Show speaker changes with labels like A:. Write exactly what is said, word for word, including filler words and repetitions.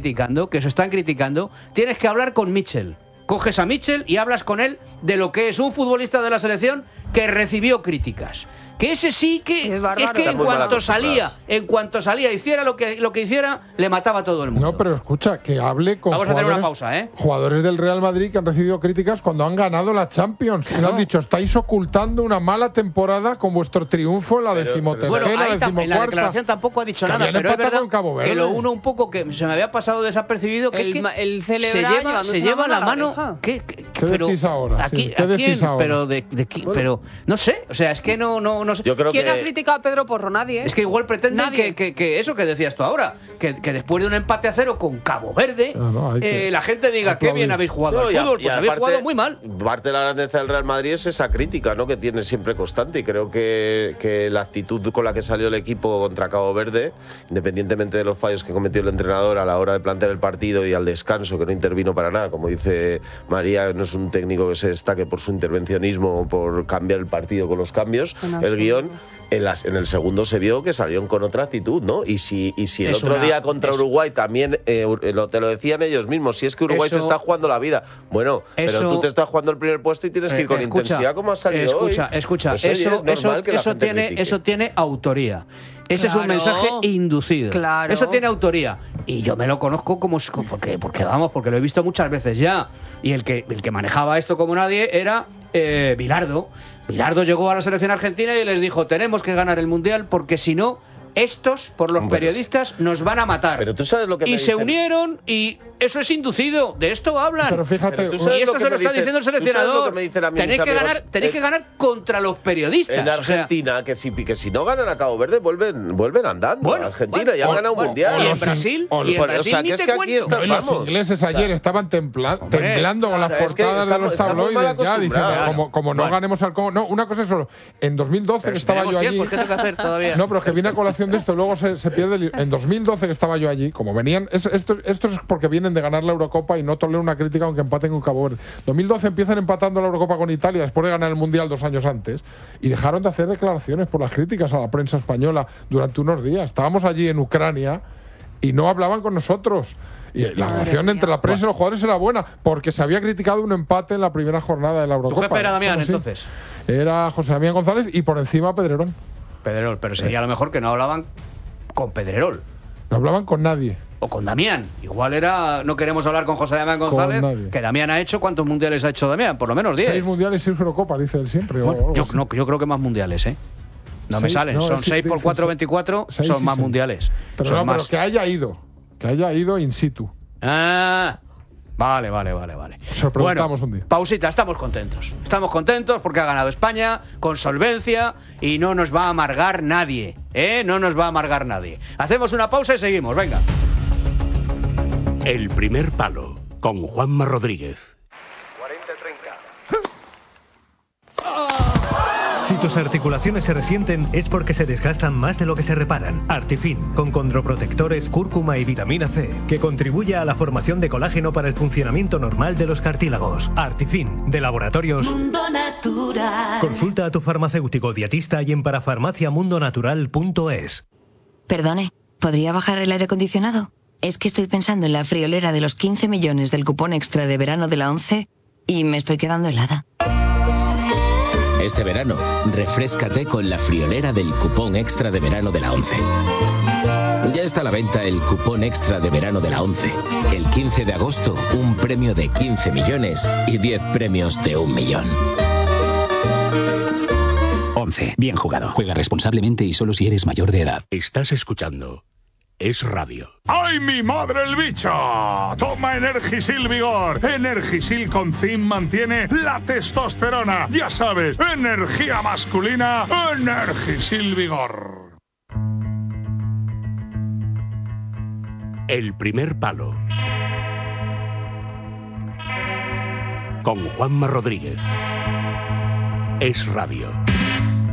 A: criticando, que os están criticando, tienes que hablar con Mitchell. Coges a Mitchell y hablas con él de lo que es un futbolista de la selección que recibió críticas. Que ese sí que es, es que en cuanto salía, en cuanto salía, hiciera lo que lo que hiciera, le mataba a todo el mundo.
B: No, pero escucha, que hable con
A: Vamos a hacer una pausa, ¿eh?
B: jugadores del Real Madrid que han recibido críticas cuando han ganado la Champions. Claro. Y le han dicho, estáis ocultando una mala temporada con vuestro triunfo en la decimotercera,
A: bueno,
B: la decimocuarta.
A: En la declaración tampoco ha dicho nada, pero es verdad que lo uno un poco que se me había pasado desapercibido que,
C: el,
A: que
C: el
A: se lleva, se lleva la mano. La ¿Qué, qué,
B: ¿Qué
A: pero,
B: decís ahora?
A: Aquí,
B: Sí, ¿qué
A: ¿a quién?
B: decís ahora?
A: Pero, de, de, bueno. pero no sé, o sea, es que no, no, no sé.
D: Yo creo
C: ¿Quién
D: que...
C: ha criticado a Pedro Porro? Nadie, ¿eh?
A: Es que igual pretenden que, que, que eso que decías tú ahora, que, que después de un empate a cero con Cabo Verde, no, no, que eh, la gente diga qué bien habéis jugado no, al fútbol, pues habéis jugado muy mal.
D: Parte de la grandeza del Real Madrid es esa crítica, ¿no?, que tiene siempre constante, y creo que, que la actitud con la que salió el equipo contra Cabo Verde, independientemente de los fallos que cometió el entrenador a la hora de plantear el partido y al descanso, que no intervino para nada, como dice María, no es un técnico que se destaque por su intervencionismo o por cambiar el partido con los cambios, no, el guión. En, las, en el segundo se vio que salieron con otra actitud, ¿no? Y si, y si el es otro una, día contra es, Uruguay también, eh, lo, te lo decían ellos mismos, si es que Uruguay eso, se está jugando la vida. Bueno, eso, pero tú te estás jugando el primer puesto y tienes que ir con eh, escucha, intensidad como has salido
A: escucha,
D: hoy.
A: Escucha, pues, eso, oye, eso, eso, tiene, eso tiene autoría. Ese claro. es un mensaje inducido.
C: Claro.
A: Eso tiene autoría. Y yo me lo conozco como porque, porque vamos, porque lo he visto muchas veces ya. Y el que, el que manejaba esto como nadie era eh, Bilardo. Bilardo llegó a la selección argentina y les dijo, tenemos que ganar el Mundial porque si no, estos, por los bueno, periodistas, nos van a matar.
D: Pero tú sabes lo que
A: y
D: me
A: se
D: dicen.
A: unieron y eso es inducido. De esto hablan.
B: Pero fíjate,
A: pero y esto lo se lo está diciendo el seleccionador. Tenéis que ganar, tenéis
D: eh,
A: que ganar contra los periodistas.
D: En Argentina, o sea, que, si, que si no ganan a Cabo Verde, vuelven, vuelven andando.
A: Bueno,
D: Argentina
A: bueno,
D: ya han ganado un mundial.
A: Y en Brasil,
B: o,
A: y en Brasil,
D: o sea,
A: ni
D: que es
A: te
D: que aquí
A: cuento.
D: están,
B: no, los ingleses ayer o sea, estaban templa, temblando con las o sea, portadas es que estamos, de los tabloides ya diciendo, como, como no bueno. ganemos al Congo. No, una cosa es solo. En dos mil doce que estaba yo allí.
A: ¿Qué tengo que hacer todavía?
B: No, pero es que viene a colación de esto, luego se, se pierde el, en dos mil doce que estaba yo allí, como venían, es, esto, esto es porque vienen de ganar la Eurocopa y no toleran una crítica aunque empaten con Cabo Verde. dos mil doce empiezan empatando la Eurocopa con Italia después de ganar el Mundial dos años antes y dejaron de hacer declaraciones por las críticas a la prensa española durante unos días. Estábamos allí en Ucrania y no hablaban con nosotros. Y la Madre relación mía. entre la prensa y los jugadores era buena, porque se había criticado un empate en la primera jornada de la Eurocopa.
A: ¿Tu jefe era Damián, entonces?
B: Era José Damián González y por encima Pedrerol.
A: Pedrerol, pero sería a lo mejor que no hablaban con Pedrerol.
B: No hablaban con nadie.
A: O con Damián. Igual era, no queremos hablar con José Damián González, que Damián ha hecho, ¿cuántos mundiales ha hecho Damián? Por lo menos diez.
B: Seis mundiales, seis Eurocopas, dice él siempre.
A: Bueno, yo, no, yo creo que más mundiales, ¿eh? No seis, me salen, no, son sí, seis por cuatro, veinticuatro, seis, son sí, más seis. mundiales.
B: Pero
A: son
B: no,
A: más.
B: pero que haya ido, que haya ido in situ.
A: Ah, vale, vale, vale, vale.
B: Se lo preguntamos
A: bueno,
B: un día.
A: Pausita, estamos contentos. Estamos contentos porque ha ganado España con solvencia y no nos va a amargar nadie, ¿eh? No nos va a amargar nadie. Hacemos una pausa y seguimos, venga.
E: El primer palo, con Juanma Rodríguez.
F: cuarenta treinta.
G: Si tus articulaciones se resienten es porque se desgastan más de lo que se reparan. Artifin, con condroprotectores, cúrcuma y vitamina C, que contribuye a la formación de colágeno para el funcionamiento normal de los cartílagos. Artifin, de Laboratorios
H: Mundo Natural.
G: Consulta a tu farmacéutico dietista y en parafarmacia mundo natural punto es.
H: Perdone, ¿podría bajar el aire acondicionado? Es que estoy pensando en la friolera de los quince millones del cupón extra de verano de la ONCE y me estoy quedando helada.
I: Este verano, refréscate con la friolera del cupón extra de verano de la ONCE. Ya está a la venta el cupón extra de verano de la ONCE. El quince de agosto, un premio de quince millones y diez premios de un millón.
J: ONCE. Bien jugado. Juega responsablemente y solo si eres mayor de edad.
E: Estás escuchando Es Radio.
K: ¡Ay, mi madre el bicho! Toma Energisil Vigor. Energisil con zinc mantiene la testosterona. Ya sabes, energía masculina, Energisil Vigor.
E: El primer palo. Con Juanma Rodríguez. Es Radio.